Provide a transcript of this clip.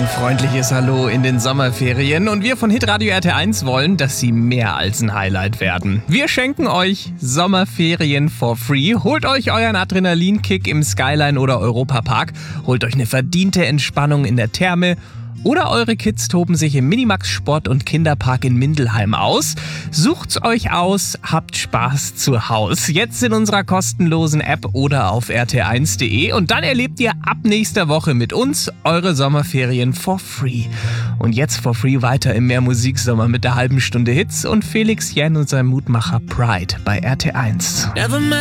Ein freundliches Hallo in den Sommerferien und wir von Hitradio RT1 wollen, dass sie mehr als ein Highlight werden. Wir schenken euch Sommerferien for free. Holt euch euren Adrenalinkick im Skyline oder Europapark, holt euch eine verdiente Entspannung in der Therme oder eure Kids toben sich im Minimax Sport- und Kinderpark in Mindelheim aus. Sucht's euch aus, habt Spaß zu Hause. Jetzt in unserer kostenlosen App oder auf rt1.de und dann erlebt ihr ab nächster Woche mit uns eure Sommerferien for free. Und jetzt for free weiter im Mehr-Musik-Sommer mit der halben Stunde Hits und Felix Jähn und seinem Mutmacher Pride bei RT1.